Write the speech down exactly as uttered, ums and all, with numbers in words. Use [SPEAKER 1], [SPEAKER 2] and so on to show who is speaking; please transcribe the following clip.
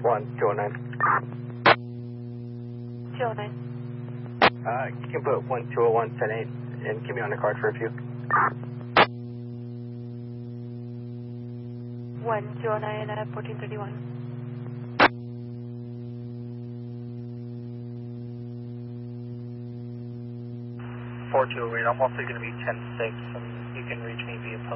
[SPEAKER 1] one two oh nine.
[SPEAKER 2] two oh nine.
[SPEAKER 1] Uh, you can put one two oh one ten eight and keep me on the card for a few.
[SPEAKER 2] one two oh nine at fourteen thirty-one.
[SPEAKER 3] four two, I'm also going to be ten six, and you can reach me via